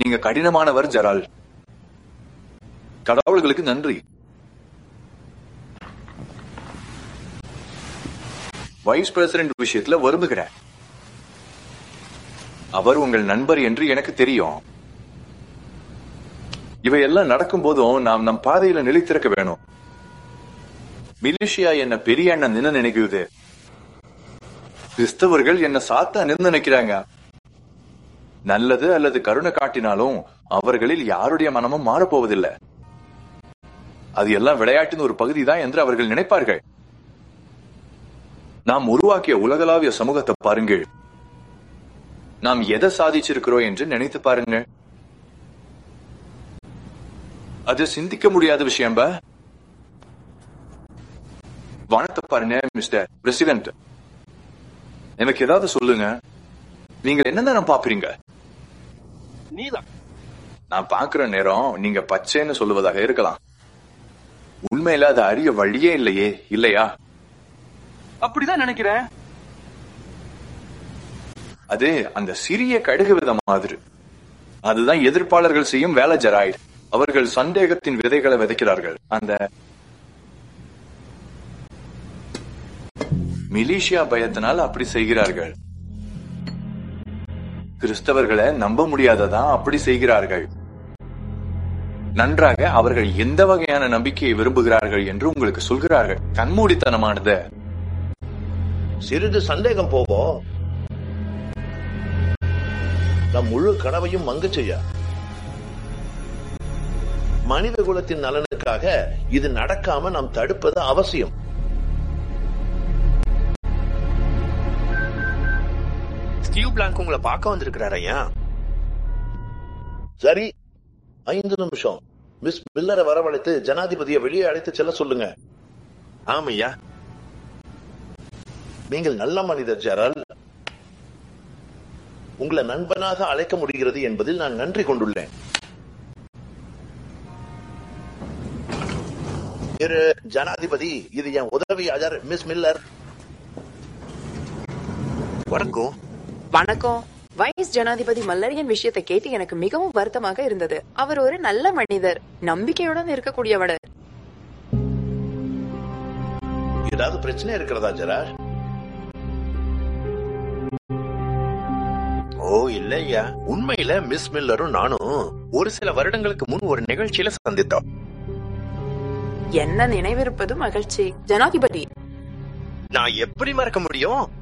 நீங்க கடினமானவர் ஜெரால். கடவுள்களுக்கு நன்றி. Vice president விஷயத்துல வருந்துகிறேன். அவர் உங்கள் நண்பர் என்று எனக்கு தெரியும். இவையெல்லாம் நடக்கும் போதும் நாம் நம் பாதையில நிலைத்திருக்க வேணும். மிலிஷியா என்ன பெரிய அண்ணன் நின்று நினைக்குது. கிறிஸ்தவர்கள் என்ன சாத்தா நின்று நினைக்கிறாங்க. நல்லது அல்லது கருணை காட்டினாலும் அவர்களில் யாருடைய மனமும் மாறப்போவதில்லை. அது எல்லாம் விளையாட்டின் ஒரு பகுதி தான் என்று அவர்கள் நினைப்பார்கள். நாம் உருவாக்கிய உலகளாவிய சமூகத்தை பாருங்கள். நாம் எதை சாதிச்சிருக்கிறோம் என்று நினைத்து பாருங்க. அது சிந்திக்க முடியாத விஷயம். வானத்தை பாருங்க மிஸ்டர் பிரசிடென்ட். எனக்கு ஏதாவது சொல்லுங்க. நீங்க என்னதான் பாப்பீங்க? நீதான். நான் பாக்குற நேரம் நீங்க பச்சைன்னு சொல்லுவதாக இருக்கலாம். உண்மையில அது அறிய வழியே இல்லையே, இல்லையா? அப்படிதான் நினைக்கிறேன். அது அந்த சிறிய கடுகு வித மாதிரி. அதுதான் எதிர்ப்பாளர்கள் செய்யும் வேலை ஜெராய்டு. அவர்கள் சந்தேகத்தின் விதைகளை விதைக்கிறார்கள். அந்த மிலிஷியா பயத்தினால் அப்படி செய்கிறார்கள். கிறிஸ்தவர்களை நம்ப முடியாததான் அப்படி செய்கிறார்கள். நன்றாக அவர்கள் எந்த வகையான நம்பிக்கையை விரும்புகிறார்கள் என்று உங்களுக்கு சொல்கிறார்கள். கண்மூடித்தனமானது. சிறிது சந்தேகம் போவோம், நம் முழு கனவையும் மங்க செய்ய. மனித குலத்தின் நலனுக்காக இது நடக்காம நாம் தடுப்பது அவசியம். ஸ்டீவ் பிளாங்க் உங்களை பார்க்க வந்திருக்கிறார் ஐயா. சரி, 5 நிமிஷம். மிஸ் மில்லரை வரவழைத்து ஜனாதிபதியை வெளியே அழைத்து செல்ல சொல்லுங்க. ஆமையா. நீங்கள் நல்ல மனிதர் ஜெரால். உங்களை நண்பனாக அழைக்க முடிகிறது என்பதில் நான் நன்றி கொண்டுள்ளேன். ஜனாதிபதி, இது என் உதவியாளர் மிஸ் மில்லர். வணக்கம். வணக்கம். வைஸ் ஜனாதிபதி மல்லரியின் விஷயத்தை கேட்டு எனக்கு மிகவும் வருத்தமாக இருந்தது. அவர் ஒரு நல்ல மனிதர், நம்பிக்கையுடன் இருக்கக்கூடியவர். ஏதாவது பிரச்சனை இருக்கிறதா ஜெரால்? ஓ இல்லையா, உண்மையில மிஸ் மில்லரும் நானும் ஒரு சில வருடங்களுக்கு முன் ஒரு நிகழ்ச்சியில சந்தித்தோம். என்ன நினைவிருப்பது மகிழ்ச்சி ஜனாதிபதி. நான் எப்படி மறக்க முடியும்?